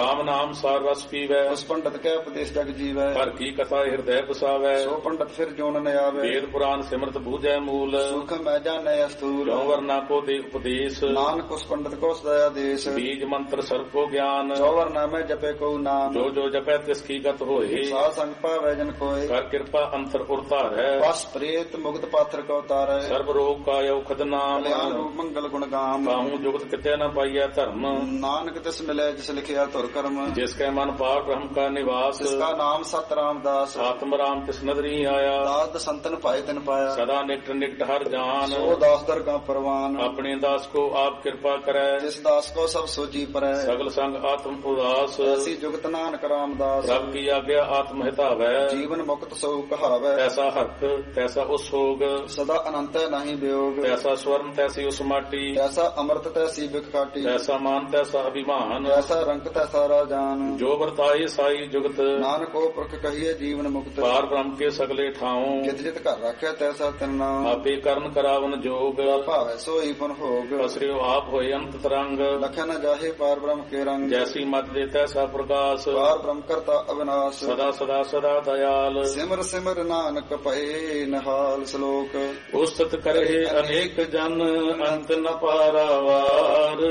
ਰਾਮ ਨਾਮ ਸਾਰ ਰਸ ਪੀਵੈ, ਉਸ ਪੰਡਤ ਕੈ ਉਪਦੇਸ਼ ਜਗ ਜੀਵੈ। ਹਰ ਕੀ ਕਥਾ ਹਿਰਦੈ ਬਸਾਵੈ, ਸੋ ਪੰਡਤ ਫਿਰ ਜੋਨ ਨ ਆਵੇ। ਵੇਦ ਪੁਰਾਨ ਸਿਮਰਤ ਬੂਝੈ ਮੂਲ, ਸੁਖ ਮੈਂ ਜਾਣੈ ਅਸਤੂਲ। ਜੋ ਵਰਨਾ ਕੋ ਦੇ ਉਪਦੇਸ਼, ਨਾਨਕ ਉਸ ਪੰਡਤ ਕੋ ਸਦਾਇਆ ਦੇਸ਼। ਬੀਜ ਮੰਤਰ ਸਰਬ ਕੋ ਗਿਆਨ, ਚੌਵਰ ਨਾਮੈ ਜਪੇ ਕੋ ਨਾਮ। ਜੋ ਜੋ ਜਪੈ ਤਿਸ ਕੀ ਗਤ ਹੋਏ, ਸਾਧ ਸੰਗ ਪਾਵੈ ਜਨ ਕੋਇ। ਕਰ ਕਿਰਪਾ ਅੰਤਰ ਉਰਤਾਰੈ, ਬਸ ਪ੍ਰੇਤ ਮੁਕਤ ਪਾਥਰ ਕੋ ਤਾਰੈ। ਸਰਬ ਰੋਗ ਕਾ ਔਖਦ ਨਾਮ, ਕਲਿਆਣ ਰੂਪ ਮੰਗਲ ਗੁਣ ਗਾਮ। ਕਾਹੂ ਜੁਗਤ ਕਿਤੇ ਨ ਪਾਈਐ ਧਰਮ, ਨਾਨਕ ਤਿਸ ਮਿਲੈ ਜਿਸ ਲਿਖਿਆ ਧੁਰ ਕਰਮ। ਜਿਸ ਕੈ ਮਨ ਪਾਰ ਬ੍ਰਹਮ ਕਾ ਨਿਵਾਸ, ਜਿਸਕਾ ਨਾਮ ਸਤ ਰਾਮਦਾਸ। ਆਤਮ ਰਾਮ ਤਿਸ ਨਦਰੀ ਆਇਆ, ਦਾਸ ਸੰਤਨ ਭਾਇ ਤਿਨ ਪਾਇਆ। ਸਦਾ ਨਿਕਟ ਨਿਕਟ ਹਰ ਜਾਨ, ਸੋ ਦਾਸ ਦਰਗਾ ਪਰਵਾਨ। ਆਪਣੇ ਦਾਸ ਕੋ ਆਪ ਕਿਰਪਾ ਕਰੈ, ਜਿਸ ਦਾਸ ਕੋ ਸਭ ਸੋਜੀ ਪਰੈ। ਸਗਲ ਸੰਗ ਆਤਮ ਉਦਾਸ, ਐਸੀ ਜੁਗਤ ਨਾਨਕ ਰਾਮਦਾਸ। ਪ੍ਰਭ ਕੀ ਆਗਿਆ ਆਤਮ ਹਿਤਾਵੈ, ਜੀਵਨ ਮੁਕਤ ਸੋ ਕਹਾਵੈ। ਤੈਸਾ ਹਰਖ ਤੈਸਾ ਉਸ ਹੋਗ, ਸਦਾ ਅਨੰਤ ਨਹੀਂ ਵਿਯੋਗ। ਤੈਸਾ ਸਵਰਨ ਤੈਸੀ ਉਸ ਮਾਟੀ, ਤੈਸਾ ਅੰਮ੍ਰਿਤ ਤੈਸੀ ਬਿਖਾਟੀ। ਤੈਸਾ ਮਾਨ ਤੈਸਾ ਅਭਿਮਾਨ, ਤੈਸਾ ਰੰਗ ਤੈਸਾ ਰਾਜਾਨ। ਜੋ ਵਰਤਾਏ ਸਾਈ ਜੁਗਤ, ਨਾਨਕ ਉਹ ਪੁਰਖ ਕਹੀਏ ਜੀਵਨ ਮੁਕਤ। ਪਾਰ ਬ੍ਰਹਮ ਕੇ ਸਗਲੇ ਠਾਉ, ਜਿਤ ਜਿਤ ਘਰ ਰੱਖਿਆ ਤੈਸਾ ਤਿਨ ਨਾਮ। ਆਪੇ ਕਰਨ ਕਰਾਵਨ ਜੋਗ, ਭਾਵੈ ਸੋਈ ਪੁਨ ਭੋਗ। ਅਸਰਿਓ ਆਪ ਹੋਏ ਅੰਤ ਤਰੰਗ, ਲਖਿਆ ਨ ਜਾਹੇ ਪਾਰ ਬ੍ਰਹਮ ਕੇ ਰੰਗ। ਜੈਸੀ ਮਤ ਦੇ ਤੈਸਾ ਪ੍ਰਕਾਸ਼, ਪਾਰ ਬ੍ਰਹਮ ਕਰਤਾ ਅਵਿਨਾਸ਼। ਸਦਾ ਸਦਾ ਸਦਾ ਦਇਆਲ, ਸਿਮਰ ਸਿਮਰ ਨਾਨਕ ਭਏ ਨਿਹਾਲ। ਸ਼ਲੋਕ ਉਸਤਤ ਕਰੇ ਅਨੇਕ ਜਨ, ਅੰਤ ਨ ਪਾਰਾਵਾਰ।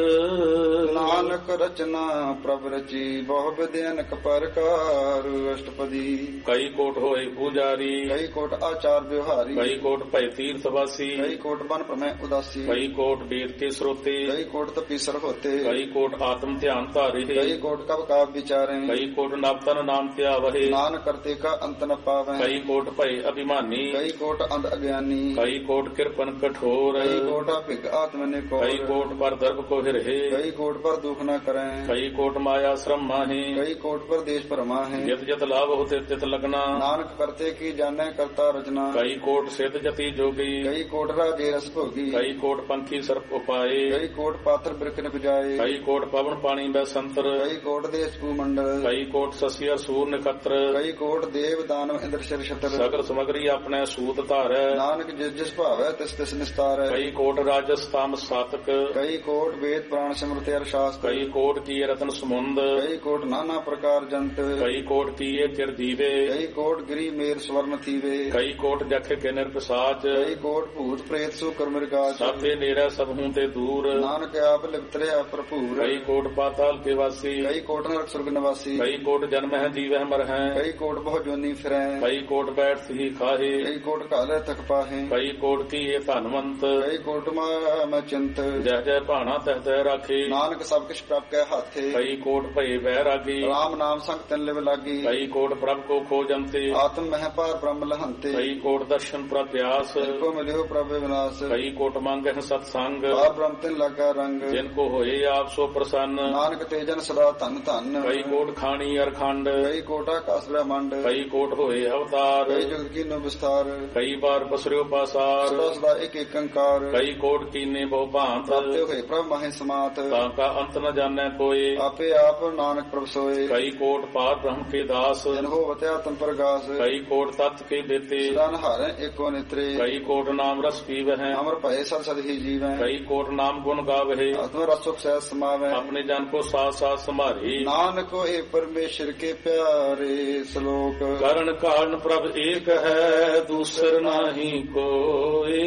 ਨਾਨਕ ਰਚਨਾ ਪ੍ਰਭ ਰਚੀ, ਬਹੁ ਵਿਧਿ ਅਨਕ ਪ੍ਰਕਾਰ। ਅਸ਼ਟਪਦੀ ਕਈ ਕੋਟ ਹੋਏ ਪੂਜਾਰੀ, ਕਈ ਕੋਟ ਆਚਾਰ ਵਿਵਹਾਰੀ। ਕਈ ਕੋਟ ਭੈ ਤੀਰਥ ਵਾਸੀ, ਕਈ ਕੋਟ ਬਨ ਪ੍ਰਮੈ ਉਦਾਸੀ। ਕਈ ਕੋਟ ਵੇਦ ਕੇ ਸਰੋਤੇ, ਕਈ ਕੋਟ ਤਪੀਸਰ ਹੋਤੇ। ਕਈ ਕੋਟ ਆਤਮ ਧਿਆਨ ਧਾਰੇ, ਕਈ ਕੋਟ ਕਬ ਕਾਬ ਵਿਚਾਰੇ। ਕਈ ਕੋਟ ਨਵਤਨ ਨਾਮ ਧਿਆਵਹਿ, ਨਾਨਕ ਕਰਤੇ ਕਾ ਅੰਤ ਨ ਪਾਵੈ। ਕਈ ਕੋਟ ਭੈ ਅਭਿਮਾਨੀ, ਕਈ ਕੋਟ ਅੰਧ ਅਗਿਆਨੀ। ਕਈ ਕੋਟ ਕਿਰਪਨ ਕਠੋਰ, ਕਈ ਕੋਟ ਭਿਗ ਆਤਮ ਨੇ ਕੋ। ਕਈ ਕੋਟ ਪਰ ਦਰਬ ਕੋ ਹਿਰਹਿ, ਕਈ ਕੋਟ ਪਰ ਦੁਖ ਨ ਕਰੈ। ਕਈ ਕੋਟ ਮਾਇਆ ਸ਼ਰਮ ਮਾਹੀ, ਕਈ ਕੋਟ ਪਰ ਦੇਸ਼ ਭਰਮਾ ਹੈ। ਜਿਤ ਜਿਤ ਲਾਭ ਹੋਤੇ ਤਿਤ ਲਗਨਾ, ਨਾਨਕ ਕਰਤੇ ਕੀ ਜਾਣੈ ਕਰਤਾ ਰਚਨਾ। ਕਈ ਕੋਟ ਸਿੱਧ ਜਤੀ ਜੋਗੀ, ਕਈ ਕੋਟ ਰਾਜੇ ਰਸ ਭੋਗੀ। ਕਈ ਕੋਟ ਪੰਖੀ ਸਰਪ ਉਪਾਏ, ਕਈ ਕੋਟ ਪਾਤਰ ਬਿਰਖ ਨ ਪੁਜਾਏ। ਕਈ ਕੋਟ ਪਵਨ ਪਾਣੀ ਬੈ ਸੰਤਰ, ਕਈ ਕੋਟ ਦੇਸ਼ ਭੂ ਮੰਡਲ। ਕਈ ਕੋਟ ਸਸੀਰ ਸੂਰ ਨਖਤਰ, ਕਈ ਕੋਟ ਦੇਵ ਦਾਨਵ ਇੰਦਰ ਸ਼ਰ ਛਤਰ। ਸਗਲ ਸਮਗਰੀ ਆਪਣੇ ਸੂਤ ਧਾਰੈ, ਨਾਨਕ ਜਿਸ ਜਿਸ ਭਾਵੈ ਤਿਸ ਤਿਸ ਨਿਸਤਾਰੈ। ਕਈ ਕੋਟ ਰਾਜਸ ਤਾਮ ਸਾਤਕ, ਕਈ ਕੋਟ ਵੇਦ ਪ੍ਰਾਣ ਸਿਮਰਤ ਅਰ ਸ਼ਾਸਤਰ। ਕਈ ਕੋਟ ਕੀ ਰਤਨ ਸਮੁੰਦ, ਕਈ ਕੋਟ ਨਾਨਾ ਪ੍ਰਕਾਰ ਜੰਤ। ਕਈ ਕੋਟ ਕੀਏ ਚਿਰ ਦੀਵੇ, ਕਈ ਕੋਟ ਗਿਰੀ ਮੇਰ ਸਵਰਨ ਥੀਵੇ। ਕਈ ਕੋਟ ਜਖ ਕੇ ਨਿਰਪਸਾਚ, ਕਈ ਕੋਟ ਭੂਤ ਪ੍ਰੇਤ ਸੂਕਰ ਮਿਰਗਾਚ। ਸਾਥੇ ਨੇੜੇ ਸਭ ਹੂੰ ਤੇ ਦੂਰ, ਨਾਨਕ ਆਪ ਲਿਪਤਰਿਆ ਭਰਪੂਰ। ਕਈ ਕੋਟ ਪਾਤਾਲ ਕੇ ਵਾਸੀ, ਕਈ ਕੋਟ ਨਰਕ ਸੁਰਗ ਨਿਵਾਸੀ। ਕਈ ਕੋਟ ਜਨਮ ਹੈ ਜੀਵਹਿ ਮਰਹਿ, ਕਈ ਕੋਟ ਬਹੁ ਜੋਨੀ ਫਿਰੈ। ਕਈ ਕੋਟ ਬੈਠ ਸਹੀ ਖਾਹੇ, ਕਈ ਕੋਟ ਘਾਲੇ ਤਕ ਪਾਹੇ। ਕਈ ਕੋਟ ਕੀਏ ਧਨਵੰਤ, ਕਈ ਕੋਟ ਮੈਂ ਚਿੰਤ। ਜਹ ਜਹ ਭਾਣਾ ਤਹ ਤਹ ਰਾਖੇ, ਨਾਨਕ ਸਭ ਕਿਛ ਪ੍ਰਭ ਕੈ ਹਾਥੇ। ਕਈ ਕੋਟ ਭਏ ਬੈਰਾਗੀ, ਰਾਮ ਨਾਮ ਸੰਗ ਤਿਨ ਲਿਵ ਲਾਗੀ। ਕਈ ਕੋਟ ਪ੍ਰਭ ਕੋ ਖੋਜੰਤੇ, ਆਤਮ ਮਹਿ ਪਾਰ ਬ੍ਰਹਮ ਲਹੰਤੇ। ਕਈ ਕੋਟ ਦਰਸ਼ਨ ਪ੍ਰਭ ਪਿਆਸ, ਕੋ ਮਿਲਿਓ ਪ੍ਰਭ ਵਿਨਾਸ਼। ਕਈ ਕੋਟ ਮੰਗਹਿ ਸਤ ਸੰਗ, ਪਾਰ ਬ੍ਰਹਮ ਤਿਨ ਲਾਗਾ ਰੰਗ। ਜਿਨ ਕੋ ਹੋਏ ਆਪ ਸੋ ਪ੍ਰਸੰਨ। ਨਾਨਕ ਤੇ ਜਨ ਸਦਾ ਧਨ ਧਨ। ਕਈ ਕੋਟ ਖਾਣੀ ਅਰਖੰਡ, ਕਈ ਕੋਟ ਆਕਾਸ ਬ੍ਰਹਮੰਡ। ਕਈ ਕੋਟ ਹੋਏ ਅਵਤਾਰ, ਕਈ ਜੁਗਤ ਕੀਨੋ ਵਿਸਥਾਰ। ਕਈ ਬਾਰ ਬਸਰਿਓ ਪਾਸਾਰ, ਸਦਾ ਸਦਾ ਇੱਕ ਇੱਕ ਅੰਕਾਰ। ਕਈ ਕੋਟ ਕੀਨੇ ਬਹੁ ਭਾਂਤ, ਪ੍ਰਾਪਤੇ ਹੋਏ ਪ੍ਰਭ ਮਾਹੇ ਸਮਾਤ। ਤਾਂ ਕਾ ਅੰਤ ਨ ਜਾਣੈ ਕੋਏ। ਆਪੇ ਆਪ ਨਾਨਕ ਪ੍ਰਭ ਸੋਏ। ਕਈ ਕੋਟ ਪਾਰ ਬ੍ਰਹਮ ਕੇ ਦਾਸ, ਜਨ ਹੋਵਤ ਆਤਮ ਪ੍ਰਗਾਸ। ਕਈ ਕੋਟ ਤਤ ਕੇ ਦੇਤੇ, ਸਦਾ ਨਹਾਰੈ ਏਕੋ ਨਿਤਰੇ। ਕਈ ਕੋਟ ਨਾਮ ਰਸ ਪੀਵਹਿ, ਅਮਰ ਭਏ ਸਦ ਸਦ ਹੀ ਜੀਵੈ। ਕਈ ਕੋਟ ਨਾਮ ਗੁਣ ਗਾਵਹਿ, ਆਤਮ ਰਸ ਸੁਖ ਸਹਿਜ ਸਮਾਵੈ। ਆਪਣੇ ਜਨ ਕੋ ਸਾਥ ਸਾਥ ਸੰਭਾਰੀ। ਨਾਨਕ ਹੋਏ ਪਰਮੇਸ਼ਰ ਕੇ ਪਿਆਰੇ। ਸ਼ਲੋਕ ਕਰਨ ਕਾਰਨ ਪ੍ਰਭ ਏਕ ਹੈ, ਦੂਸਰ ਨਾਹੀ ਕੋਏ।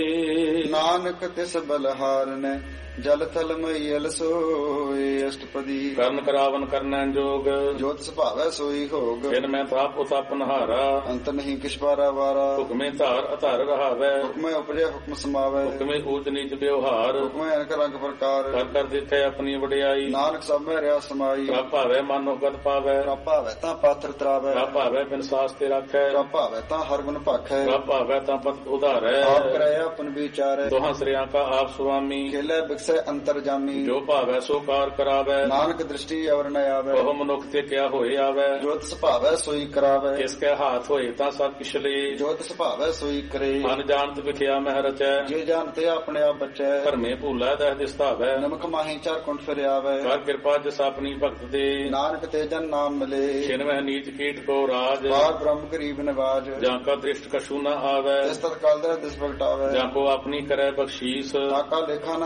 ਨਾਨਕ ਤਿਸ ਬਲਹਾਰਨੈ, ਜਲ ਥਲ ਮਈਲ ਸੋਏ। ਅਸ਼ਟਪਦੀ ਕਰਨ ਕਰਾਵਨ ਕਰਨੈ ਜੋਗ, ਜੋਤ ਸੁਭਾਵੈ ਸੋਈ ਹੋਗ। ਫਿਰ ਮੈਂ ਤਾਪ ਉਤਪ ਨਹਾਰਾ, ਅੰਤ ਨਹੀਂ ਕਿਛ ਬਾਰਾ ਵਾਰਾ। ਹੁਕਮੇ ਧਾਰ ਅਧਾਰ ਰਹਾਵੈ, ਹੁਕਮੈ ਉਪਜੈ ਹੁਕਮ ਸਮਾਵੈ। ਹੁਕਮੇ ਊਚ ਨੀਚ ਵਿਵਹਾਰ, ਹੁਕਮੈ ਅਨਕ ਰੰਗ ਪ੍ਰਕਾਰ। ਕਰ ਕਰ ਦੇਖੈ ਆਪਣੀ ਵਡਿਆਈ। ਨਾਨਕ ਸਭ ਮੈਂ ਰਿਆ ਸਮਾਈ। ਪ੍ਰਭ ਭਾਵੈ ਮਨੋ ਗਤ ਪਾਵੈ, ਪ੍ਰਭ ਭਾਵੈ ਤਾਂ ਪਾਤਰ ਤਰਾਵੈ। ਪ੍ਰਭ ਭਾਵੈ ਬਿਨ ਸਾਸ ਤੇ ਰਾਖੈ, ਪ੍ਰਭ ਭਾਵੈ ਤਾਂ ਹਰ ਗੁਣ ਭਾਖੈ। ਪ੍ਰਭ ਭਾਵੈ ਤਾਂ ਪਤ ਉਧਾਰੈ। ਆਪ ਕਰੈ ਆਪਨ ਵਿਚਾਰੈ, ਦੋਹਾਂ ਸ੍ਰਿਆਂ ਕਾ ਆਪ ਸੁਆਮੀ। ਖੇਲੇ ਬਿਕਸੈ ਅੰਤਰ ਜਾਮੀ। ਜੋ ਭਾਵੈ ਸੋ ਕਾਰ ਕਰਾਵੈ, ਨਾਨਕ ਦ੍ਰਿਸ਼ਟੀ ਅਵਰ ਨ ਆਵੈ। ਉਹ ਮਨੁੱਖ ਤੇ ਕਿਆ ਹੋਏ ਆਵੈ। ਜੋਤ ਸੁਭਾਵੈ ਸੋਈ ਕਰਾਵੈ। ਕਿਸ ਕੈ ਹਾਥ ਹੋਏ ਤਾਂ ਸਭ ਕਿਛਲੇ, ਜੋਤ ਸੁਭਾਵੈ ਸੋਈ ਕਰੇ। ਮਨ ਜਾਣਤ ਵਿਖਿਆ ਮਹਿ ਰਚੈ, ਜੇ ਜਾਣਤੇ ਆਪਣੇ ਆਪ ਬਚੈ। ਧਰਮੇ ਭੂਲਾ ਦਹਿ ਦਿਸਤਾਵੈ, ਨਮਕ ਮਾਹੀ ਚਾਰ ਕੁੰਠ ਫਿਰ ਆਵੈ। ਕਰ ਕਿਰਪਾ ਜਿਸ ਆਪਣੀ ਭਗਤ ਦੇ, ਨਾਨਕ ਤੇ ਜਨ ਨਾਮ ਮਿਲੇ। ਛਿਨਵਹਿ ਨੀਚ ਕੀਟ ਕੋ ਰਾਜ, ਬਾਰ ਬ੍ਰਹਮ ਗਰੀਬ ਨਿਵਾਜ। ਜਾਂ ਕਾ ਦ੍ਰਿਸ਼ਟ ਕਛੂ ਨ ਆਵੈ, ਇਸ ਤਤ ਕਾਲ ਦਾ ਦਿਸ ਪ੍ਰਗਟਾਵੈ। ਜਾਂ ਕੋ ਆਪਣੀ ਕਰੈ ਬਖਸ਼ੀਸ, ਤਾਕਾ ਲੇਖਾ ਨਾ ਗਣੇ ਜਗ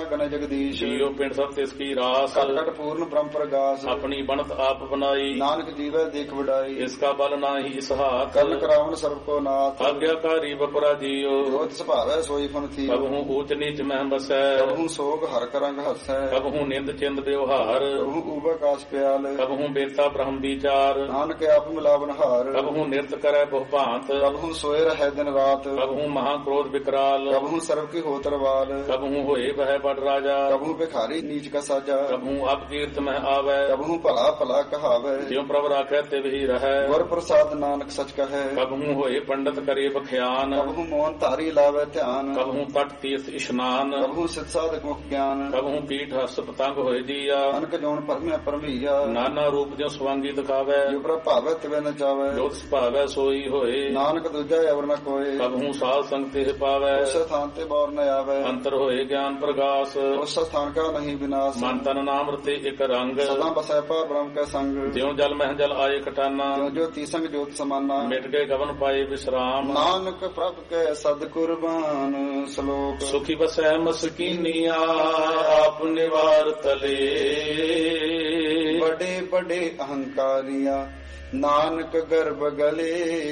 ਜਗਦੀਸ਼ ਜੀਉ ਪਿੰਡ ਸਭ ਤਿਸ ਕੀ ਰਾਸ ਘਟ ਘਟ ਪੂਰਨ ਬ੍ਰਹਮ ਪ੍ਰਗਾਸ ਆਪਣੀ ਬਣਤ ਆਪ ਬਨਾਈ ਨਾਨਕ ਜੀਵੈ ਦੇਖ ਵਡਾਈ ਇਸ ਕਾ ਬਲ ਨਾਹੀ ਸਹਾਤ ਕਰਨ ਕਰਾਵਨ ਸਰਬ ਕੋ ਨਾਥ ਆਗਿਆਕਾਰੀ ਬਪਰਾ ਜੀਉ ਜੋਤ ਸੁਭਾਵੈ ਸੋਈ ਫਨ ਥੀ ਕਬਹੂ ਊਚ ਨੀਚ ਮਹਿ ਬਸੈ ਕਬਹੂ ਸੋਗ ਹਰ ਕਰੰਗ ਹਸੈ ਕਬਹੂ ਨਿੰਦ ਚਿੰਦ ਵਿਵਹਾਰ ਕਬਹੂ ਊਬ ਆਕਾਸ ਪਿਆਲ ਕਬਹੂ ਬੇਤਾ ਬ੍ਰਹਮ ਵਿਚਾਰ ਨਾਨਕ ਆਪ ਮਿਲਾਵਨ ਹਾਰ ਕਬਹੂ ਨਿਰਤ ਕਰੈ ਬਹੁ ਭਾਂਤ ਕਬਹੂ ਸੋਏ ਰਹਿ ਦਿਨ ਰਾਤ ਕਬਹੂ ਮਹਾ ਕ੍ਰੋਧ ਵਿਕਰਾਲ ਕਬਹੂ ਸਰਬ ਕੀ ਹੋ ਤਰਵਾਲ ਕਬਹੂ ਹੋਏ ਬਹਿ ਬੜ ਰਾਜਾ ਕਬਹੂ ਭਿਖਾਰੀ ਨੀਚ ਕਾ ਸਾਜਾ ਕਬਹੂ ਅਬ ਕੀਰਤ ਮਹਿ ਆਵੈ ਕਬਹੂ ਭਲਾ ਭਲਾ ਕਹਾਵੈ ਜਿਉ ਪ੍ਰਭ ਰਾਖੈ ਤਿਵ ਹੀ ਰਹੈ ਗੁਰ ਪ੍ਰਸਾਦ ਨਾਨਕ ਸਚ ਕਹੈ ਕਬਹੂ ਹੋਏ ਪੰਡਤ ਕਰੇ ਬਖਿਆਨ ਕਬਹੂ ਮੋਹਨ ਧਾਰੀ ਲਾਵੈ ਧਿਆਨ ਕਬਹੂ ਤਟ ਤੀਰਥ ਇਸ਼ਨਾਨ ਕਬਹੂ ਸਿਧ ਸਾਧਕ ਮੁਖ ਗਿਆਨ ਕਬਹੂ ਪੀਠ ਹਸ ਪਤੰਗ ਹੋਏ ਜੀਆ ਅਨਕ ਜੋਨ ਪਰਮਿਆ ਪਰਮਈਆ ਨਾਨਾ ਰੂਪ ਜਿਉ ਸਵਾਂਗੀ ਦਿਖਾਵੈ ਜੋ ਪ੍ਰਭ ਭਾਵੈ ਤਿਵੈ ਨ ਚਾਵੈ ਜੋਤ ਸੁਭਾਵੈ ਸੋਈ ਹੋਏ ਨਾਨਕ ਦੂਜਾ ਅਵਰ ਨ ਕੋਏ ਕਬਹੂ ਸਾਧ ਸੰਗ ਤੇ ਪਾਵੈ ਉਸ ਸਥਾਨ ਤੇ ਬੌਰ ਨ ਆਵੈ ਅੰਤਰ ਹੋਏ ਗਿਆਨ ਪ੍ਰਗਾਸ ਉਸ ਸਥਾਨ ਕਾ ਨਹੀਂ ਵਿਨਾਸ਼ ਮਨ ਤਨ ਨਾਮ ਰਤੇ ਇਕ ਰੰਗ ਸਦਾ ਬਸੈ ਪਰ ਬ੍ਰਹਮ ਕੈ ਸੰਗ ਜਿਉ ਜਲ ਮਹਿ ਜਲ ਆਏ ਕਟਾਨਾ ਜੋ ਜੋ ਤੀਸੰਗ ਜੋਤ ਸਮਾਨਾ ਮਿਟ ਗਏ ਗਵਨ ਪਾਏ ਵਿਸਰਾਮ ਨਾਨਕ ਪ੍ਰਭ ਕੈ ਸਦ ਕੁਰਬਾਨ ਸ਼ਲੋਕ ਸੁਖੀ ਬਸੈ ਮਸਕੀਨੀਆਂ ਆਪ ਨਿਵਾਰ ਤਲੇ ਬੜੇ ਬੜੇ ਅਹੰਕਾਰੀਆਂ ਨਾਨਕ ਗਰਭ ਗਲੇ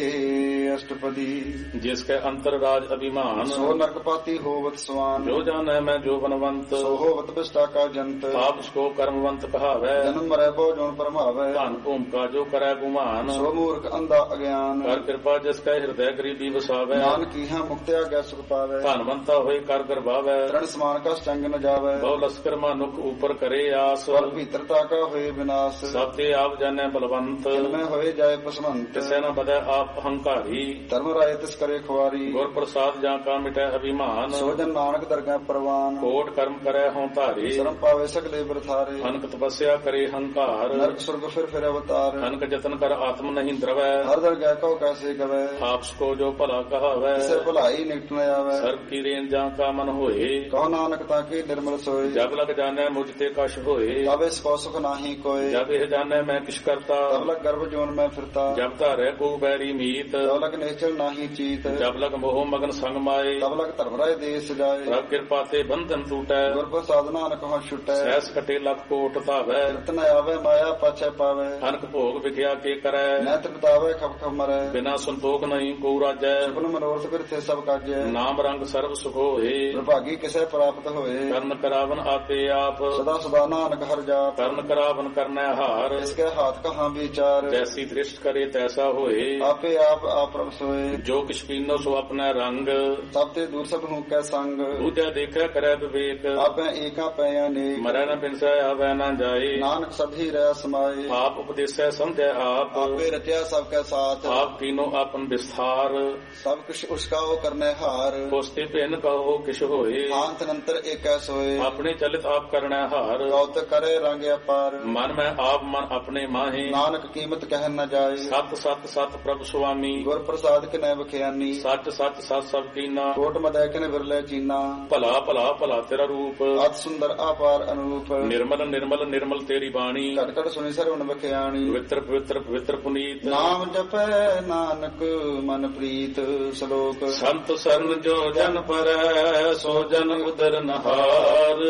ਅਸ਼ਟਪਦੀ ਜਿਸ ਕੈ ਅੰਤਰ ਰਾਜ ਅਭਿਮਾਨ ਸੋ ਨਰਕਪਾਤੀ ਹੋਵਤ ਸਵਾਨ ਜੋ ਜਾਣੈ ਮੈਂ ਜੋ ਬਨਵੰਤ ਸੋ ਹੋਵਤ ਬਿਸਟਾ ਕਾ ਜੰਤ ਆਪ ਸਕੋ ਕਰਮਵੰਤ ਕਹਾਵੈ ਜਨਮ ਮਰੈ ਬੋ ਜੋਨ ਪਰਮਾਵੈ ਧਨ ਭੂਮਿਕਾ ਜੋ ਕਰੈ ਗੁਮਾਨ ਸੋ ਮੂਰਖ ਅੰਧਾ ਅਗਿਆਨ ਕਰ ਕਿਰਪਾ ਜਿਸ ਕੈ ਹਿਰਦੈ ਗਰੀਬੀ ਵਸਾਵੈ ਨਾਨਕ ਇਹਾਂ ਮੁਕਤਿਆ ਗੈ ਸੁਖ ਪਾਵੈ ਧਨਵੰਤਾ ਹੋਏ ਕਰ ਗਰਭਾਵੈ ਤ੍ਰਣ ਸਮਾਨ ਕਾ ਚੰਗ ਨ ਜਾਵੈ ਬਹੁ ਲਸਕਰ ਮਾਨੁਖ ਉਪਰ ਕਰੇ ਆਸ ਸਵਰ ਭੀਤਰਤਾ ਕਾ ਹੋਏ ਵਿਨਾਸ਼ ਸਭ ਤੇ ਆਪ ਜਾਣੈ ਬਲਵੰਤ ਮੈਂ ਹੋਏ ਜਾਏ ਪਸਵੰਤ ਤਿਸੈ ਨ ਬਦੈ ਆਪ ਹੰਕਾਰੀ ਧਰਮ ਰਾਏ ਤਿਸ ਕਰੇ ਖੁਆਰੀ ਗੁਰ ਪ੍ਰਸਾਦ ਜਾਂ ਕਾ ਮਿਟੈ ਅਭਿਮਾਨ ਸੋ ਜਨ ਨਾਨਕ ਦਰਗਾਹ ਪ੍ਰਵਾਨ ਕੋਟ ਕਰਮ ਕਰੈ ਹਉ ਧਾਰੇ ਸ਼ਰਮ ਪਾਵੇ ਸਗਲੇ ਬਰਥਾਰੇ ਅਨਕ ਤਪੱਸਿਆ ਕਰੇ ਹੰਕਾਰ ਨਰਕ ਸੁਰਗ ਫਿਰ ਅਵਤਾਰ ਅਨਕ ਜਤਨ ਕਰ ਆਤਮ ਨਹੀਂ ਦਰਵੈ ਹਰ ਦਰਗਾਹ ਕੋ ਕੈਸੇ ਗਵੈ ਆਪ ਸਕੋ ਜੋ ਭਲਾ ਕਹਾਵੈ ਕਿਸੇ ਭਲਾਈ ਨਿਕਟ ਨ ਆਵੈ ਸਰਬ ਕੀ ਰੇਨ ਜਾਂ ਕਾ ਮਨ ਹੋਏ ਕਹੋ ਨਾਨਕ ਤਾਂ ਕੀ ਨਿਰਮਲ ਸੋਏ ਜਬ ਲਗ ਜਾਣੈ ਮੁਝ ਤੇ ਕਛ ਹੋਏ ਤਬ ਇਸ ਕੋ ਸੁਖ ਨਾਹੀ ਕੋਏ ਜਬ ਇਹ ਜਾਣੈ ਮੈਂ ਕਿਛ ਕਰਤਾ ਤਬ ਲਗ ਗਰਭ ਜੋਨ ਮੈਂ ਫਿਰਤਾ ਜਬ ਧਾਰੈ ਕੋ ਬੈਰੀ ਮੀਤ ਤਬ ਲਗ ਨਿਸ਼ਚਲ ਨਾਹੀ ਚੀਤ ਜਬ ਲਗ ਮੋਹ ਮਗਨ ਸੰਗ ਮਾਏ ਤਬ ਲਗ ਧਰਮ ਰਾਏ ਦੇਸ ਜਾਏ ਪ੍ਰਭ ਕਿਰਪਾ ਤੇ ਬੰਧਨ ਟੂਟੈ ਗੁਰ ਪ੍ਰਸਾਦ ਨਾਨਕ ਹਉ ਛੁਟੈ ਸਹਿਸ ਕਟੇ ਲੱਖ ਕੋਟ ਧਾਵੈ ਰਤਨ ਆਵੇ ਮਾਇਆ ਪਾਛੈ ਪਾਵੇ ਅਨਕ ਭੋਗ ਵਿਖਿਆ ਕੇ ਕਰੈ ਨੈਤ ਬਤਾਵੇ ਖਪ ਖਪ ਮਰੈ ਬਿਨਾ ਸੰਤੋਖ ਨਹੀਂ ਕੋ ਰਾਜੈ ਆਪਨ ਮਨੋਰਥ ਬਿਰਥੇ ਸਭ ਕਾਜੈ ਨਾਮ ਰੰਗ ਸਰਬ ਸੁਖ ਹੋਏ ਵਿਭਾਗੀ ਕਿਸੇ ਪ੍ਰਾਪਤ ਹੋਏ ਕਰਨ ਕਰਾਵਨ ਆਪੇ ਆਪ ਸਦਾ ਸਦਾ ਨਾਨਕ ਹਰ ਜਾਪ ਕਰਨ ਕਰਾਵਨ ਕਰਨੈ ਹਾਰ ਇਸਕੇ ਹਾਥ ਕਹਾਂ ਵਿਚਾਰ ਜੈਸੀ ਦ੍ਰਿਸ਼ਟ ਕਰੇ ਤੈਸਾ ਹੋਏ ਆਪੇ ਆਪ ਪ੍ਰਭ ਸੋਏ ਜੋ ਕਿਛ ਕੀਨੋ ਸੋ ਆਪਣਾ ਰੰਗ ਸਭ ਤੇ ਦੂਰ ਸਭ ਨੂੰ ਕੈ ਸੰਗ ਦੂਜਾ ਦੇਖੈ ਕਰੈ ਵਿਵੇਕ ਆਪੇ ਏਕਾ ਪੈ ਅਨੇਕ ਮਰੈ ਨ ਬਿਨਸੈ ਆਵੈ ਨ ਜਾਏ ਨਾਨਕ ਸਭੀ ਰਹਿ ਸਮਾਏ ਆਪ ਉਪਦੇਸੈ ਸਮਝੈ ਆਪ ਆਪੇ ਰਚਿਆ ਸਭ ਕੈ ਸਾਥ ਆਪ ਕੀਨੋ ਆਪਨ ਵਿਸਥਾਰ ਸਭ ਕੁਛ ਉਸਕਾ ਉਹ ਕਰਨੇ ਹਾਰ ਕੋਸਤੇ ਭਿੰਨ ਕਹੋ ਕਿਛ ਹੋਏ ਆਂਤ ਨੰਤਰ ਏਕੈ ਸੋਏ ਆਪਣੇ ਚਲਿਤ ਆਪ ਕਰਨੈ ਹਾਰ ਗੌਤ ਕਰੇ ਰੰਗ ਅਪਾਰ ਮਨ ਮੈਂ ਆਪ ਮਨ ਆਪਣੇ ਮਾਹੇ ਨਾਨਕ ਕੀਮਤ ਕਹਿ ਨ ਜਾਏ ਸਤ ਸਤ ਸਤ ਪ੍ਰਭ ਸੁਆਮੀ ਗੁਰ ਪ੍ਰਸਾਦ ਕਿਨੈ ਬਖਿਆਨੀ ਸੱਚ ਸੱਚ ਸਤ ਸਭ ਕੀਨਾ ਕੋਟ ਮਦੈ ਕਿਨ ਵਿਰਲੇ ਚੀਨਾ ਭਲਾ ਭਲਾ ਭਲਾ ਤੇਰਾ ਰੂਪ ਅਤ ਸੁੰਦਰ ਆਪਾਰ ਅਨੂਪ ਨਿਰਮਲ ਨਿਰਮਲ ਨਿਰਮਲ ਤੇਰੀ ਬਾਣੀ ਘਟ ਘਟ ਸੁਣੀ ਸਰਵਣ ਬਖਿਆਣੀ ਪਵਿੱਤਰ ਪਵਿੱਤਰ ਪਵਿੱਤਰ ਪੁਨੀਤ ਨਾਮ ਜਪੈ ਨਾਨਕ ਮਨ ਪ੍ਰੀਤ ਸ਼ਲੋਕ ਸੰਤ ਸਰਨ ਜੋ ਜਨ ਪਰੈ ਸੋ ਜਨ ਉਦਰ ਨਹਾਰ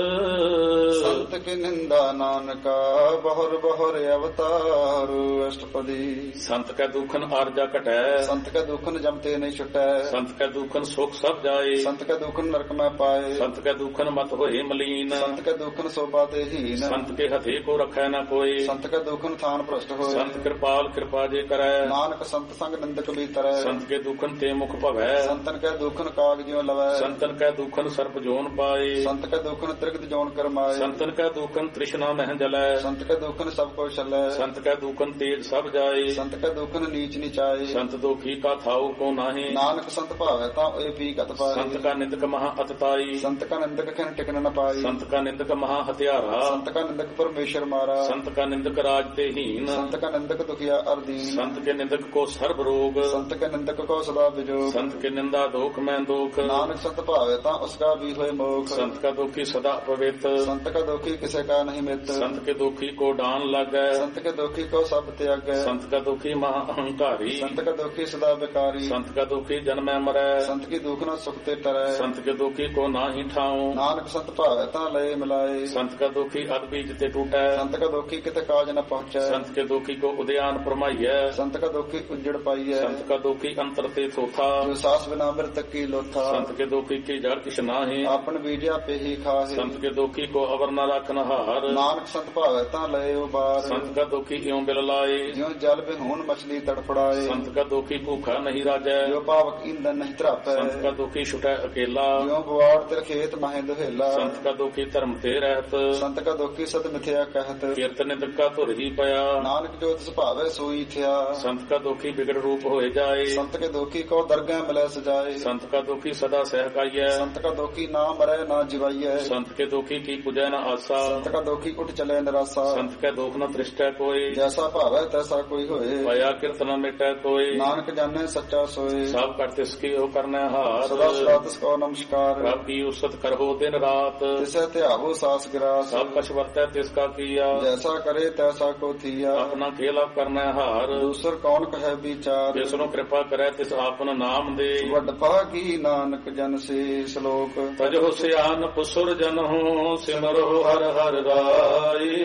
ਸੰਤ ਕੀ ਨਿੰਦਾ ਨਾਨਕਾ ਬਹੁਰ ਬਹੁਰ ਅਵਤਾਰ ਅਸ਼ਟਪਦੀ ਸੰਤ ਕੈ ਦੁਖਨ ਆਰਜਾ ਘਟੈ ਸੰਤ ਕੈ ਦੁਖਨ ਜਮਤੇ ਨਹੀਂ ਛੁਟੈ ਸੰਤ ਕੈ ਦੁਖਨ ਸੁਖ ਸਭ ਜਾਏ ਸੰਤ ਕੈ ਦੁਖਨ ਨਰਕ ਮੈਂ ਪਾਏ ਸੰਤ ਕੈ ਦੁਖਨ ਮਤ ਹੋਏ ਮਲੀਨ ਸੰਤ ਕੈ ਦੁਖਨ ਸੋਭਾ ਤੇ ਹੀਨ ਸੰਤ ਕੇ ਹਥੇ ਕੋ ਰਖੈ ਨਾ ਕੋਈ ਸੰਤ ਕੈ ਦੁਖਨ ਥਾਨ ਭ੍ਰਸ਼ਟ ਹੋਏ ਸੰਤ ਕਿਰਪਾਲ ਕਿਰਪਾ ਜੇ ਕਰੈ ਨਾਨਕ ਸੰਤ ਸੰਗ ਨਿੰਦਕ ਵੀ ਤਰੈ ਸੰਤ ਕੇ ਦੁਖਨ ਤੇ ਮੁਖ ਭਵੈ ਸੰਤਨ ਕੈ ਦੁਖਨ ਕਾਗ ਜਿਉ ਲਵੈ ਸੰਤਨ ਕੈ ਦੁਖਨ ਸਰਪ ਜੋਨ ਪਾਏ ਸੰਤ ਕੈ ਦੁਖਨ ਤ੍ਰਿਗਤ ਜੋਨ ਕਰਮਾਏ ਸੰਤਨ ਕੈ ਦੁਖਨ ਤ੍ਰਿਸ਼ਨਾ ਮਹਿ ਜਲੈ ਸੰਤ ਕੈ ਦੁਖਨ ਸਭ ਕੋ ਛਲੈ ਸੰਤ ਕੈ ਦੁਖਨ ਤੇਜ ਸਭ ਜਾਏ ਸੰਤ ਕੈ ਦੁਖਨ ਨੀਚ ਨਿਚਾਏ ਸੰਤ ਦੁਖੀ ਕਾ ਥਾਉ ਕੋ ਨਾਹੀ ਨਾਨਕ ਸੰਤ ਭਾਵੈ ਤਾਂ ਇਹ ਪੀ ਕਤ ਪਾਏ ਸੰਤ ਕਾ ਨਿੰਦਕ ਮਹਾ ਅਤਤਾਈ ਸੰਤ ਕਾ ਨਿੰਦਕ ਖਨ ਟਿਕਨ ਨ ਪਾਈ ਸੰਤ ਕਾ ਨਿੰਦਕ ਮਹਾ ਹਤਿਆਰਾ ਸੰਤ ਕਾ ਨਿੰਦਕ ਪਰਮੇਸ਼ਰ ਮਾਰਾ ਸੰਤ ਕਾ ਨਿੰਦਕ ਰਾਜ ਤੇ ਹੀਨ ਸੰਤ ਕਾ ਨਿੰਦਕ ਦੁਖਿਆ ਅਰਦੀਨ ਸੰਤ ਕੇ ਨਿੰਦਕ ਕੋ ਸਰਬ ਰੋਗ ਸੰਤ ਕਾ ਨਿੰਦਕ ਕੋ ਸਦਾ ਵਿਜੋਗ ਸੰਤ ਕੇ ਨਿੰਦਾ ਦੋਖ ਮੈਂ ਦੋਖ ਨਾਨਕ ਸੰਤ ਭਾਵੈ ਤਾਂ ਉਸਕਾ ਵੀ ਹੋਏ ਮੋਖ ਸੰਤ ਕਾ ਦੁਖੀ ਸਦਾ ਪਵਿੱਤ ਸੰਤ ਕਾ ਦੁਖੀ ਕਿਸੇ ਕਾ ਨਹੀਂ ਮਿਤ ਸੰਤ ਕੇ ਦੁਖੀ दुखी को डान लगै संत के दुखी को सब त्यागै संत का दुखी महा अहंकारी संत का दुखी सदा बेकारी संत का दुखी जन्मै मरै संत की दुख न सुख ते टरै संत के दुखी को नाहि ठाऊं नानक संत भावै ता लय मिलाए संत का दुखी अध बीज ते टूटै संत का दुखी किते काज न पहुँचै संत के दुखी को उद्यान परमाइयै संत का दुखी उजड़ पाइयै संत का दुखी अंतर ते थोथा जो सास बिना मृत की लोथा संत के दुखी की जड़ किछ नाहि आपन बीजा पे ही खाहे संत के दुखी को अवर न रखन हार नानक संत भावै ता लय उबार संत का दुखी इਉਂ बिल लाए ज्यों जल बिहून मछली तड़फड़ाए संत का दुखी भूखा नहीं राजै जो पावक ईंधन नहीं त्रापै संत का दुखी छुटै अकेला ज्यों बुआड़ तिर खेत माहे दुहेला संत का दुखी धर्म ते रहत संत का दुखी सद मिथ्या कहत कीर्तन का धुर ही पया नानक जो तिस भावै सोई थिया संत का दुखी बिगड़ रूप होए जाए संत के दुखी को दरगाह मिलै सजाए संत का दुखी सदा सहकाइयै संत का दुखी ना मरै ना जिवाइयै संत के दुखी की पूजै न आसा संत का दुखी उठ चले निराशा संत के दुख न दृष्टै कोई जैसा भावै तैसा कोई होए पया कीर्तन मिटै कोई नानक जाने सच्चा सोए सब कर तिसकी हो करनै हार सदा सदा तिसको नमस्कार प्रभ की उसत करहो दिन रात तिसे त्यागो सास गिरास सब कछ वर्तै तिसका किया जैसा करे तैसा को थिया अपना खेला करनै हार दूसर कौन कहे विचार जिसनु कृपा करै तिस आपन नाम दे वड पागी नानक जन से श्लोक तजो सियान पुसुर जन हो सिमरो हर हर राई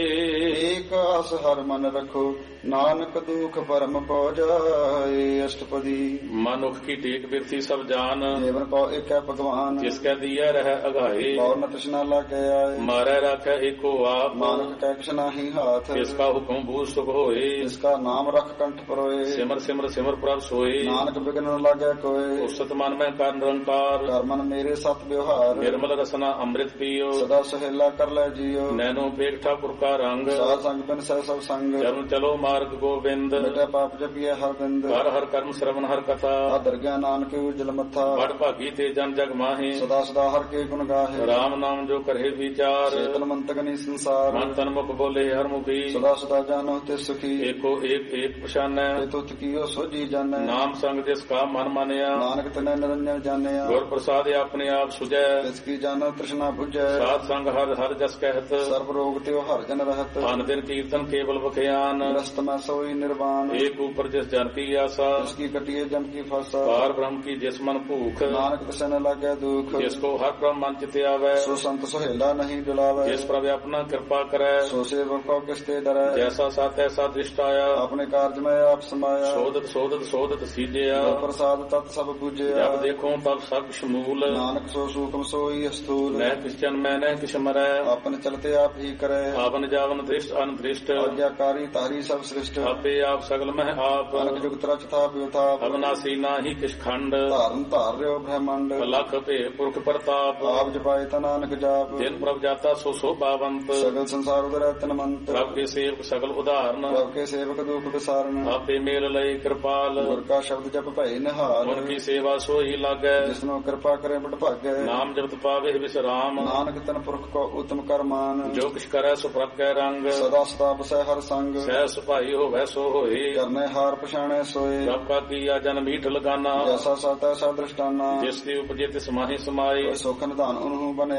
एक आस हर मन रखो नानक दुख परम पौ जाए अष्टपदी मनुख की टेक बिरथी सब जान जीवन को एक है भगवान जिसके दिया रह अघाए और न तृष्णा लागे आए मारै राखै एको आप नानक कै कृष्णा ही हाथ इसका हुक्म भूल सुख होए इसका नाम रख कंठ परोए सिमर सिमर सिमर प्रभ सोए नानक बिघ्न न लागे कोई उषत मन में कर निरंकार कर मन मेरे सत व्यवहार निर्मल रसना अमृत पियो सदा सहेला कर ले जियो नैनो पेट ठाकुर का रंग साध संग बिन सह सब संग चरण चलो मार्ग गोविंद बेटा पाप जपिए हर बिंद हर हर कर्म श्रवण हर कथा दरगाह नानक उज्जल मथा बड़ भागी ते जन जग माहे सदा सदा हर के गुण गाहे राम नाम जो करे विचार चेतन मंतगनी संसार मन तन मुख बोले हर मुखी सदा सदा जानो ते सुखी एको एक एक पछानै तुत कियो सो जी जाने नाम संग जिसका मन मानिया नानक तने निरंजन जानिया गुर प्रसाद अपने आप सुजै तिसकी जानो तृष्णा बुझै साध संग हर हर जस कहत सर्व रोग त्यो हर जन रहत अन दिन कीर्तन केवल बखयान ग्रस्त में सोई निर्वाण एक ऊपर जिस जन की आशा जिसकी कटिए जम की फसा पार ब्रह्म की जिस मन भूख नानक तिसे न लागे दुख जिसको हर ब्रह्म मन चित आवे सो संत सोहेला नहीं डुलावे जिस प्रभु अपना कृपा करे सो सेवक को किसते डरै जैसा सा तैसा दृष्ट आया अपने कार्य में आप समाया शोधत शोधत शोधत सीजया जो प्रसाद तत् सब बुझया जब देखो तब सब शमूल नानक सो सूक्ष्म सोई स्थूल न क्रिश्चन मैं न किश मरै अपन चलते आप ही करे आवन जावन दृष्ट अनदृष्ट आज्ञाकारी तारी सब सृष्ट आपे आप सगल में आप अनक जुग तरच था व्योथा अविनाशी नाही किश खंड धारण धार रहो ब्रह्मांड लख पे पुरख प्रताप आप जपाए ता नानक जाप जिन प्रभ जाता सो शोभावंत सगल संसार उदर तन मंत प्रभ के सेवक सगल उदाहरण प्रभ के सेवक दुख विसारण आपे मेल लय कृपाल गुर का शब्द जप भय निहाल उनकी सेवा सो ही लागै जिसनो कृपा करे बड़ भागै नाम जपत पावे विश्राम नानक तन पुरख को उत्तम कर मान जो किछ करे सो प्रभ कै रंग सदा सदा बसै हर संग सह सुपाई होवै सो होए करने हार पछाणे सोए प्रभ का किया जन मीठ लगाना जैसा सा तैसा दृष्टाना जिसकी उपजे तिस माहि समाए सुख निधान उन्हु बने